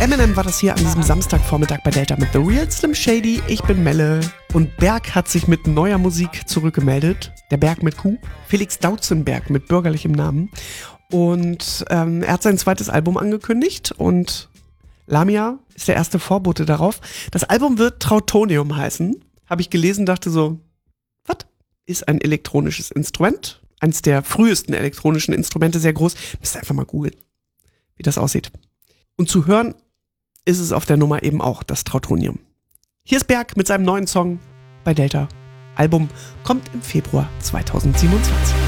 Eminem war das hier an diesem Samstagvormittag bei Delta mit The Real Slim Shady. Ich bin Melle und Berg hat sich mit neuer Musik zurückgemeldet. Der Berg mit Q. Felix Dautzenberg mit bürgerlichem Namen. Und er hat sein zweites Album angekündigt und Lamia ist der erste Vorbote darauf. Das Album wird Trautonium heißen. Habe ich gelesen, dachte so, was? Ist ein elektronisches Instrument. Eines der frühesten elektronischen Instrumente, sehr groß. Müsst ihr einfach mal googeln, wie das aussieht. Und zu hören ist es auf der Nummer eben auch, das Trautonium. Hier ist Berg mit seinem neuen Song bei Delta. Album kommt im Februar 2027.